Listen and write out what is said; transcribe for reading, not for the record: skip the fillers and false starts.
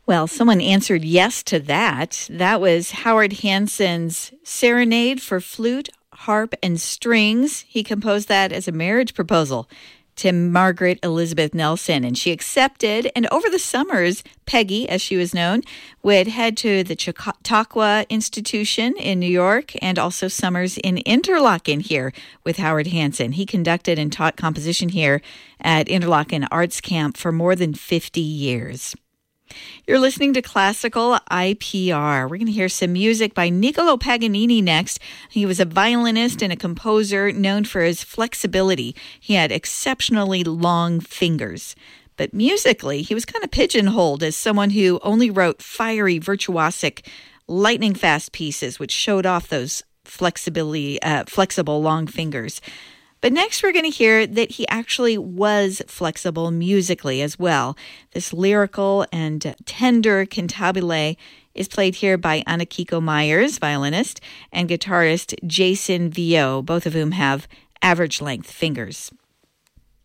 Well, someone answered yes to that. That was Howard Hansen's Serenade for Flute, Harp, and Strings. He composed that as a marriage proposal to Margaret Elizabeth Nelson, and she accepted. And over the summers, Peggy, as she was known, would head to the Chautauqua Institution in New York and also summers in Interlochen here with Howard Hansen. He conducted and taught composition here at Interlochen Arts Camp for more than 50 years. You're listening to Classical IPR. We're going to hear some music by Niccolò Paganini next. He was a violinist and a composer known for his flexibility. He had exceptionally long fingers. But musically, he was kind of pigeonholed as someone who only wrote fiery, virtuosic, lightning-fast pieces, which showed off those flexible long fingers. But next we're going to hear that he actually was flexible musically as well. This lyrical and tender cantabile is played here by Anakiko Myers, violinist, and guitarist Jason Vio, both of whom have average-length fingers.